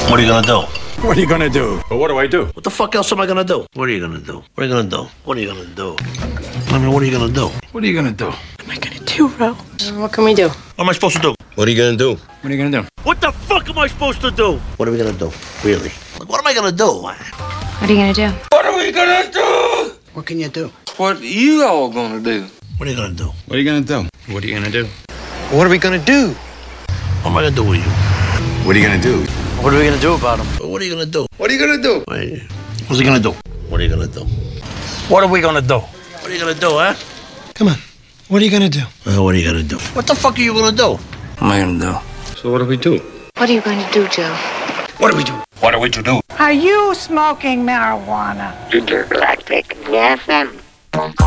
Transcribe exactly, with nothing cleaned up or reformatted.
What are you gonna do? What are you gonna do? Well, what do I do? What the fuck else am I gonna do? What are you gonna do? What are you gonna do? What are you gonna do? I mean, what are you gonna do? What are you gonna do? What am I gonna do, Ro? What can we do? What am I supposed to do? What are you gonna do? What are you gonna do? What the fuck am I supposed to do? What are we gonna do? Really? Like, what am I gonna do? What are you gonna do? What are we gonna do? What can you do? What you all gonna do? What are you gonna do? What are you gonna do? What are you gonna do? What are we gonna do? What am I gonna do with you? What are you gonna do? What are we gonna do about him? What are you gonna do? What are you gonna do? Wait, what's he gonna do? What are you gonna do? What are we gonna do? What are you gonna do, huh? Come on. What are you gonna do? Uh, what are you gonna do? What the fuck are you gonna do? What am I gonna do? So what do we do? What are you going to do, Joe? What do we do? What are we to do? Are you smoking marijuana? Intergalactic F M.